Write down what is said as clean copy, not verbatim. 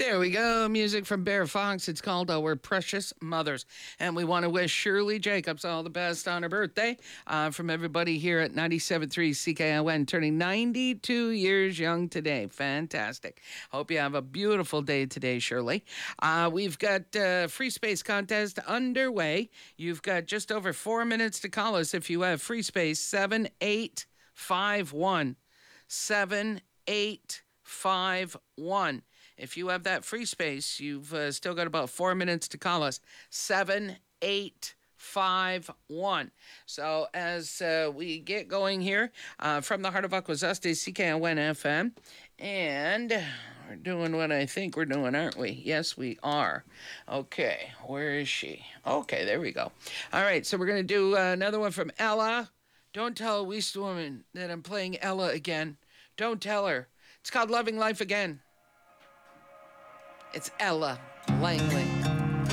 There we go. Music from Bear Fox. It's called Our Precious Mothers. And we want to wish Shirley Jacobs all the best on her birthday from everybody here at 97.3 CKON, turning 92 years young today. Fantastic. Hope you have a beautiful day today, Shirley. We've got free space contest underway. You've got just over 4 minutes to call us if you have free space. 7851. 7851. If you have that free space, you've still got about 4 minutes to call us. 7851. So as we get going here from the heart of Akwesasne, CKON FM, and we're doing what I think we're doing, aren't we? Yes, we are. Okay, where is she? Okay, there we go. All right, so we're going to do another one from Ella. Don't tell a West woman that I'm playing Ella again. Don't tell her. It's called Loving Life Again. It's Ella Langley.